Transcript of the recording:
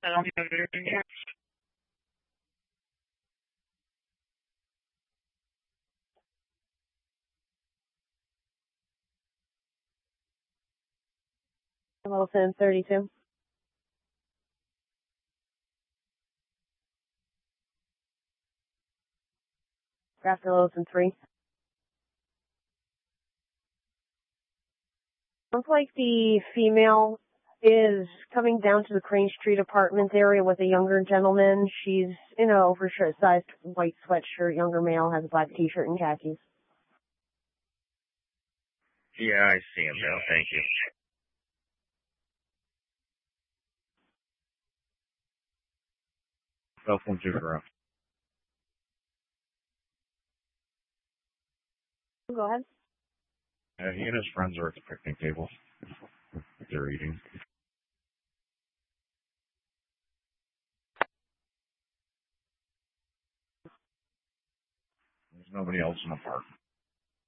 Wilson 32. Grafton Wilson 3. Sounds like the female is coming down to the Crane Street apartments area with a younger gentleman. She's in an oversized white sweatshirt. Younger male has a black t-shirt and khakis. Yeah, I see him now. Thank you. Cell phone 2 for Go ahead. He and his friends are at the picnic table. They're eating. There's nobody else in the park.